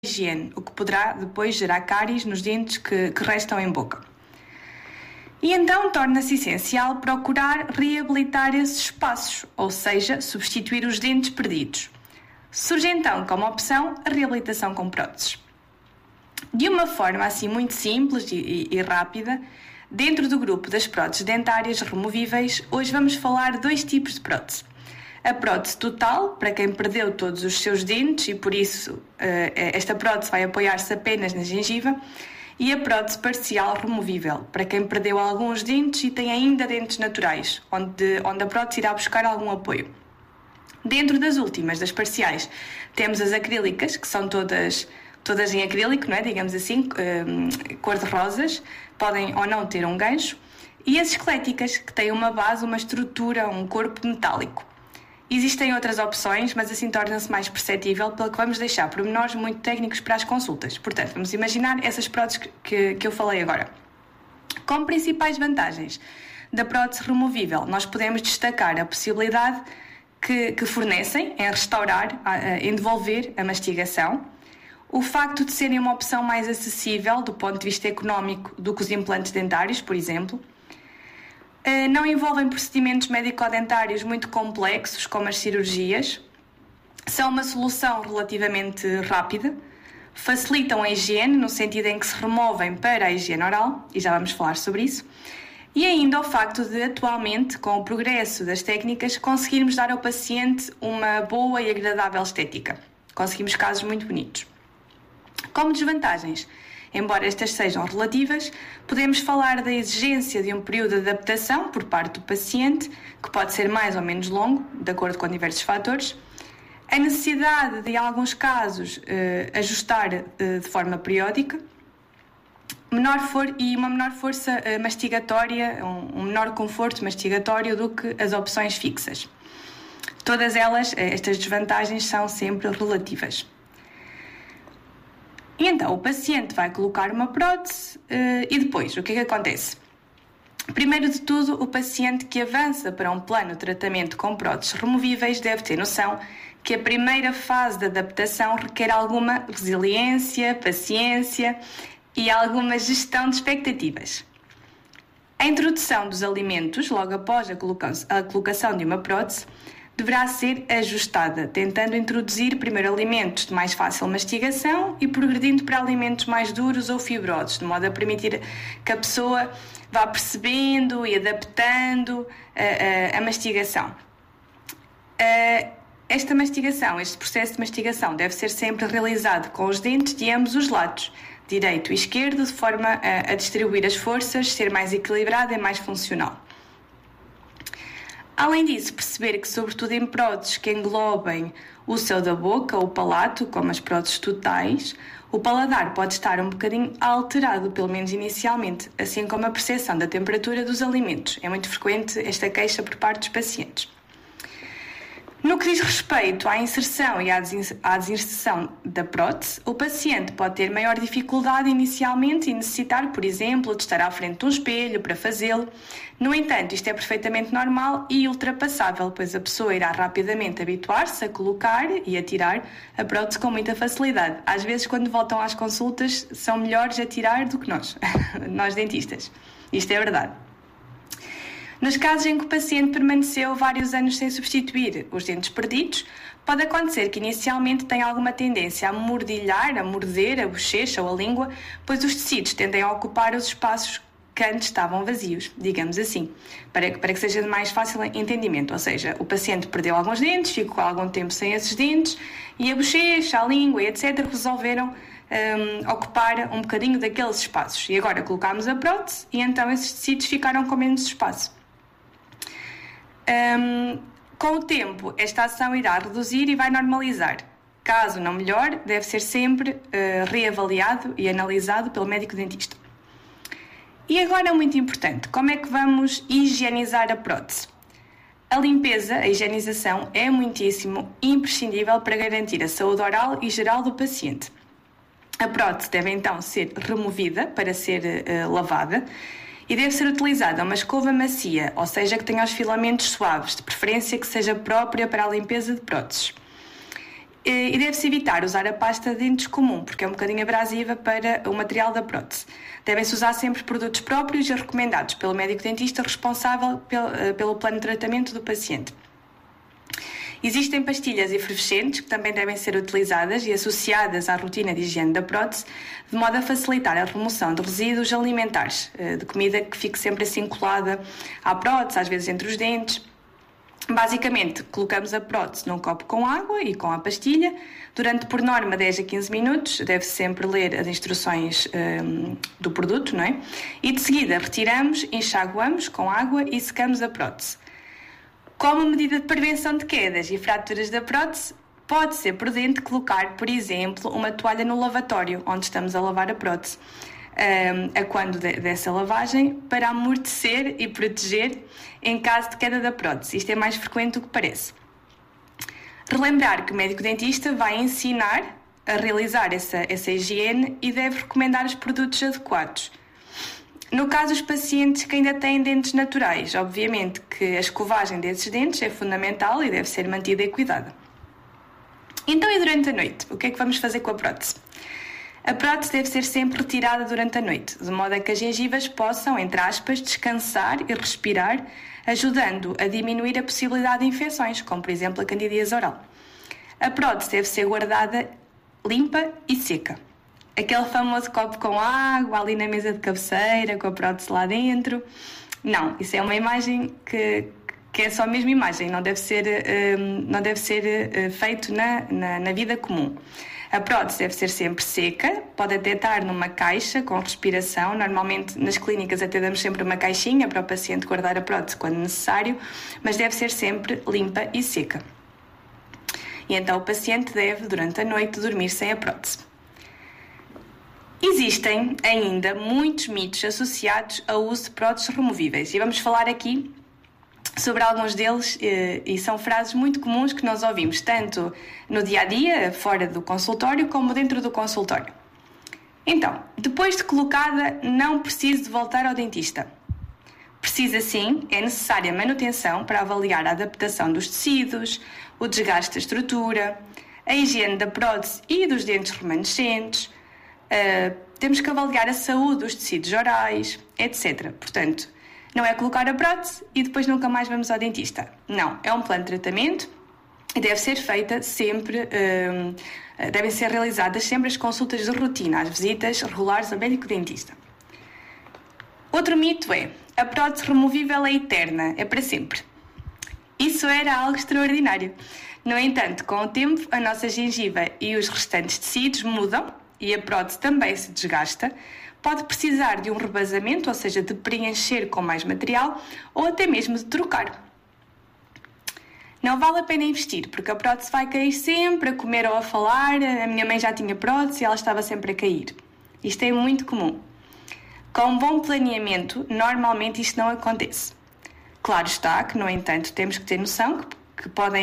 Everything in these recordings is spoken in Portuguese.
higiene, o que poderá depois gerar cáries nos dentes que restam em boca. E então torna-se essencial procurar reabilitar esses espaços, ou seja, substituir os dentes perdidos. Surge então como opção a reabilitação com próteses. De uma forma assim muito simples e rápida, dentro do grupo das próteses dentárias removíveis, hoje vamos falar de 2 tipos de prótese. A prótese total, para quem perdeu todos os seus dentes e por isso esta prótese vai apoiar-se apenas na gengiva, e a prótese parcial removível, para quem perdeu alguns dentes e tem ainda dentes naturais, onde a prótese irá buscar algum apoio. Dentro das últimas, das parciais, temos as acrílicas, que são todas em acrílico, não é? Digamos assim, cor-de-rosas, podem ou não ter um gancho, e as esqueléticas, que têm uma base, uma estrutura, um corpo metálico. Existem outras opções, mas assim torna-se mais perceptível, pelo que vamos deixar pormenores muito técnicos para as consultas. Portanto, vamos imaginar essas próteses que eu falei agora. Como principais vantagens da prótese removível, nós podemos destacar a possibilidade que fornecem em restaurar, em devolver a mastigação, o facto de serem uma opção mais acessível do ponto de vista económico do que os implantes dentários, por exemplo. Não envolvem procedimentos médico-dentários muito complexos, como as cirurgias. São uma solução relativamente rápida. Facilitam a higiene, no sentido em que se removem para a higiene oral, e já vamos falar sobre isso. E ainda o facto de, atualmente, com o progresso das técnicas, conseguirmos dar ao paciente uma boa e agradável estética. Conseguimos casos muito bonitos. Como desvantagens, embora estas sejam relativas, podemos falar da exigência de um período de adaptação por parte do paciente, que pode ser mais ou menos longo, de acordo com diversos fatores, a necessidade de, em alguns casos, ajustar de forma periódica, uma menor força mastigatória, um menor conforto mastigatório do que as opções fixas. Todas elas, estas desvantagens, são sempre relativas. E então o paciente vai colocar uma prótese e depois, o que é que acontece? Primeiro de tudo, o paciente que avança para um plano de tratamento com próteses removíveis deve ter noção que a primeira fase de adaptação requer alguma resiliência, paciência e alguma gestão de expectativas. A introdução dos alimentos, logo após a colocação de uma prótese, deverá ser ajustada, tentando introduzir primeiro alimentos de mais fácil mastigação e progredindo para alimentos mais duros ou fibrosos, de modo a permitir que a pessoa vá percebendo e adaptando a mastigação. Este processo de mastigação deve ser sempre realizado com os dentes de ambos os lados, direito e esquerdo, de forma a distribuir as forças, ser mais equilibrado e mais funcional. Além disso, perceber que, sobretudo em próteses que englobem o céu da boca ou o palato, como as próteses totais, o paladar pode estar um bocadinho alterado, pelo menos inicialmente, assim como a percepção da temperatura dos alimentos. É muito frequente esta queixa por parte dos pacientes. No que diz respeito à inserção e à desinserção da prótese, o paciente pode ter maior dificuldade inicialmente e necessitar, por exemplo, de estar à frente de um espelho para fazê-lo. No entanto, isto é perfeitamente normal e ultrapassável, pois a pessoa irá rapidamente habituar-se a colocar e a tirar a prótese com muita facilidade. Às vezes, quando voltam às consultas, são melhores a tirar do que nós dentistas. Isto é verdade. Nos casos em que o paciente permaneceu vários anos sem substituir os dentes perdidos, pode acontecer que inicialmente tenha alguma tendência a mordilhar, a morder a bochecha ou a língua, pois os tecidos tendem a ocupar os espaços que antes estavam vazios, digamos assim, para que seja de mais fácil entendimento. Ou seja, o paciente perdeu alguns dentes, ficou algum tempo sem esses dentes e a bochecha, a língua, etc. resolveram ocupar um bocadinho daqueles espaços. E agora colocámos a prótese e então esses tecidos ficaram com menos espaço. Com o tempo, esta ação irá reduzir e vai normalizar. Caso não melhore, deve ser sempre reavaliado e analisado pelo médico dentista. E agora, muito importante, como é que vamos higienizar a prótese? A limpeza, a higienização, é muitíssimo imprescindível para garantir a saúde oral e geral do paciente. A prótese deve então ser removida para ser lavada e deve ser utilizada uma escova macia, ou seja, que tenha os filamentos suaves, de preferência que seja própria para a limpeza de próteses. E deve-se evitar usar a pasta de dentes comum, porque é um bocadinho abrasiva para o material da prótese. Devem-se usar sempre produtos próprios e recomendados pelo médico dentista responsável pelo plano de tratamento do paciente. Existem pastilhas efervescentes que também devem ser utilizadas e associadas à rotina de higiene da prótese, de modo a facilitar a remoção de resíduos alimentares, de comida que fique sempre assim colada à prótese, às vezes entre os dentes. Basicamente, colocamos a prótese num copo com água e com a pastilha. Durante, por norma, 10 a 15 minutos, deve sempre ler as instruções do produto, não é? E de seguida retiramos, enxaguamos com água e secamos a prótese. Como medida de prevenção de quedas e fraturas da prótese, pode ser prudente colocar, por exemplo, uma toalha no lavatório, onde estamos a lavar a prótese, a quando dessa lavagem, para amortecer e proteger em caso de queda da prótese. Isto é mais frequente do que parece. Relembrar que o médico dentista vai ensinar a realizar essa higiene e deve recomendar os produtos adequados. No caso dos pacientes que ainda têm dentes naturais, obviamente que a escovagem desses dentes é fundamental e deve ser mantida e cuidada. Então, e durante a noite? O que é que vamos fazer com a prótese? A prótese deve ser sempre retirada durante a noite, de modo a que as gengivas possam, entre aspas, descansar e respirar, ajudando a diminuir a possibilidade de infecções, como por exemplo a candidíase oral. A prótese deve ser guardada limpa e seca. Aquele famoso copo com água ali na mesa de cabeceira, com a prótese lá dentro. Não, isso é uma imagem que é só mesmo imagem, não deve ser feito na vida comum. A prótese deve ser sempre seca, pode até estar numa caixa com respiração. Normalmente nas clínicas até damos sempre uma caixinha para o paciente guardar a prótese quando necessário, mas deve ser sempre limpa e seca. E então o paciente deve, durante a noite, dormir sem a prótese. Existem ainda muitos mitos associados ao uso de próteses removíveis e vamos falar aqui sobre alguns deles, e são frases muito comuns que nós ouvimos tanto no dia-a-dia, fora do consultório, como dentro do consultório. Então, depois de colocada, não preciso de voltar ao dentista. Precisa sim, é necessária manutenção para avaliar a adaptação dos tecidos, o desgaste da estrutura, a higiene da prótese e dos dentes remanescentes. Temos que avaliar a saúde dos tecidos orais, etc. Portanto, não é colocar a prótese e depois nunca mais vamos ao dentista. Não, é um plano de tratamento e deve ser feita sempre, devem ser realizadas sempre as consultas de rotina, as visitas regulares ao médico-dentista. Outro mito é, a prótese removível é eterna, é para sempre. Isso era algo extraordinário. No entanto, com o tempo, a nossa gengiva e os restantes tecidos mudam e a prótese também se desgasta. Pode precisar de um rebasamento, ou seja, de preencher com mais material ou até mesmo de trocar. Não vale a pena investir, porque a prótese vai cair sempre a comer ou a falar. A minha mãe já tinha prótese e ela estava sempre a cair. Isto é muito comum. Com um bom planeamento, normalmente isto não acontece. Claro está que, no entanto, temos que ter noção que pode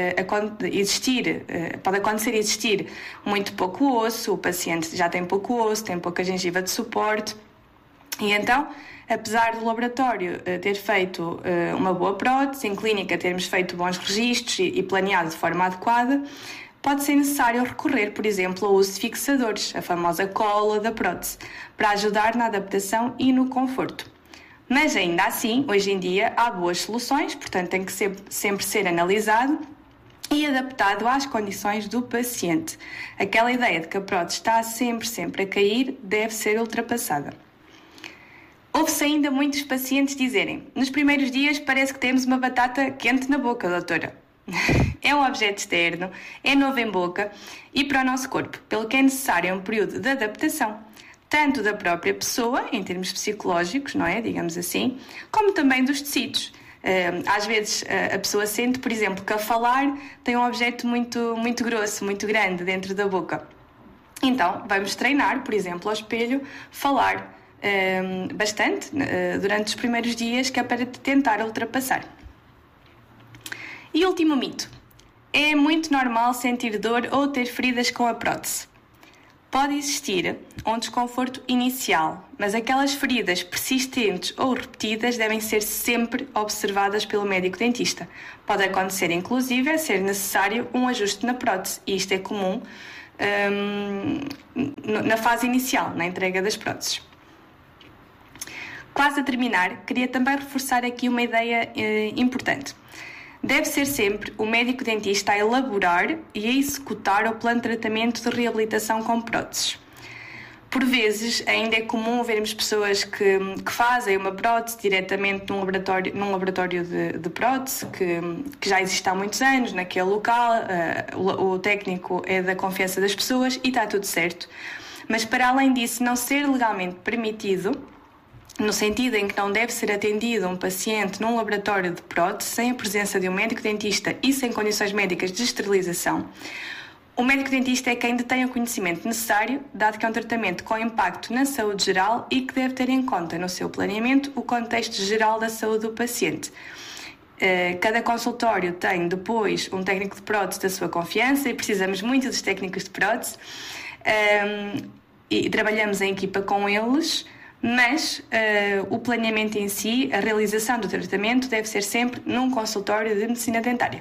acontecer existir muito pouco osso, o paciente já tem pouco osso, tem pouca gengiva de suporte, e então, apesar do laboratório ter feito uma boa prótese, em clínica termos feito bons registros e planeado de forma adequada, pode ser necessário recorrer, por exemplo, ao uso de fixadores, a famosa cola da prótese, para ajudar na adaptação e no conforto. Mas ainda assim, hoje em dia, há boas soluções, portanto tem que sempre ser analisado e adaptado às condições do paciente. Aquela ideia de que a prótese está sempre a cair deve ser ultrapassada. Ouve-se ainda muitos pacientes dizerem: nos primeiros dias parece que temos uma batata quente na boca, doutora. É um objeto externo, é novo em boca e para o nosso corpo, pelo que é necessário um período de adaptação, tanto da própria pessoa, em termos psicológicos, não é? Digamos assim, como também dos tecidos. Às vezes a pessoa sente, por exemplo, que a falar tem um objeto muito grosso, muito grande dentro da boca. Então, vamos treinar, por exemplo, ao espelho, falar bastante durante os primeiros dias, que é para tentar ultrapassar. E último mito. É muito normal sentir dor ou ter feridas com a prótese. Pode existir um desconforto inicial, mas aquelas feridas persistentes ou repetidas devem ser sempre observadas pelo médico dentista. Pode acontecer, inclusive, a ser necessário um ajuste na prótese, e isto é comum na fase inicial, na entrega das próteses. Quase a terminar, queria também reforçar aqui uma ideia importante. Deve ser sempre o médico dentista a elaborar e a executar o plano de tratamento de reabilitação com próteses. Por vezes, ainda é comum vermos pessoas que fazem uma prótese diretamente num laboratório de prótese que já existe há muitos anos naquele local, o técnico é da confiança das pessoas e está tudo certo. Mas para além disso não ser legalmente permitido, no sentido em que não deve ser atendido um paciente num laboratório de prótese sem a presença de um médico dentista e sem condições médicas de esterilização, o médico dentista é quem detém o conhecimento necessário, dado que é um tratamento com impacto na saúde geral e que deve ter em conta no seu planeamento o contexto geral da saúde do paciente. Cada consultório tem depois um técnico de prótese da sua confiança e precisamos muito dos técnicos de prótese e trabalhamos em equipa com eles. Mas o planeamento em si, a realização do tratamento, deve ser sempre num consultório de medicina dentária.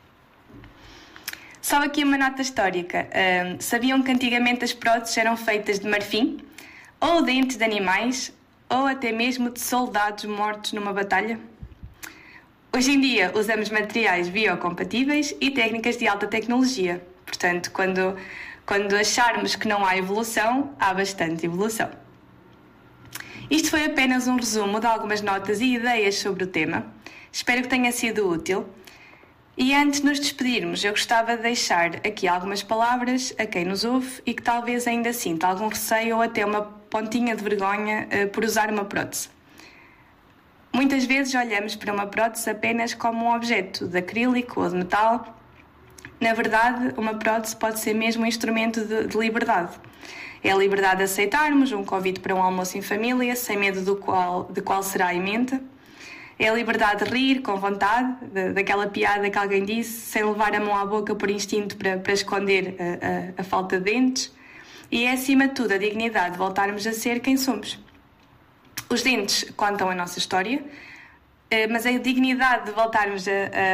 Só aqui uma nota histórica. Sabiam que antigamente as próteses eram feitas de marfim, ou dentes de animais, ou até mesmo de soldados mortos numa batalha? Hoje em dia usamos materiais biocompatíveis e técnicas de alta tecnologia. Portanto, quando acharmos que não há evolução, há bastante evolução. Isto foi apenas um resumo de algumas notas e ideias sobre o tema. Espero que tenha sido útil. E antes de nos despedirmos, eu gostava de deixar aqui algumas palavras a quem nos ouve e que talvez ainda sinta algum receio ou até uma pontinha de vergonha por usar uma prótese. Muitas vezes olhamos para uma prótese apenas como um objeto de acrílico ou de metal. Na verdade, uma prótese pode ser mesmo um instrumento de liberdade. É a liberdade de aceitarmos um convite para um almoço em família, sem medo de qual será a emenda. É a liberdade de rir com vontade, daquela piada que alguém disse, sem levar a mão à boca por instinto para esconder a falta de dentes. E é, acima de tudo, a dignidade de voltarmos a ser quem somos. Os dentes contam a nossa história, mas a dignidade de voltarmos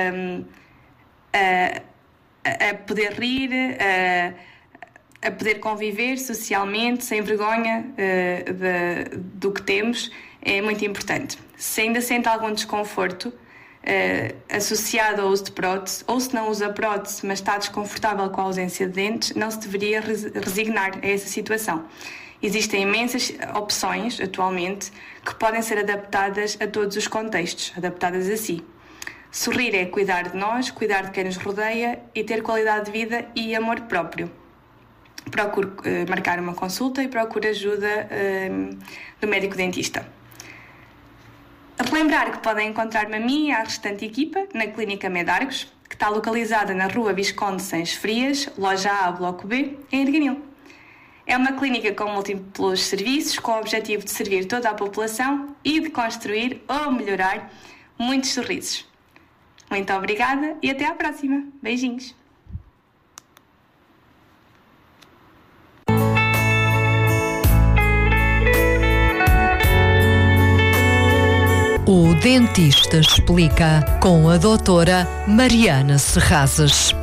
a poder rir, a poder conviver socialmente, sem vergonha do que temos, é muito importante. Se ainda sente algum desconforto associado ao uso de prótese, ou se não usa prótese, mas está desconfortável com a ausência de dentes, não se deveria resignar a essa situação. Existem imensas opções, atualmente, que podem ser adaptadas a todos os contextos, adaptadas a si. Sorrir é cuidar de nós, cuidar de quem nos rodeia e ter qualidade de vida e amor próprio. Procure marcar uma consulta e procure ajuda do médico dentista. Relembrar que podem encontrar-me a mim e à restante equipa na Clínica Medargos, que está localizada na Rua Visconde Sans Frias, Loja A, Bloco B, em Arganil. É uma clínica com múltiplos serviços, com o objetivo de servir toda a população e de construir ou melhorar muitos sorrisos. Muito obrigada e até à próxima. Beijinhos! O Dentista Explica, com a doutora Mariana Serrazes.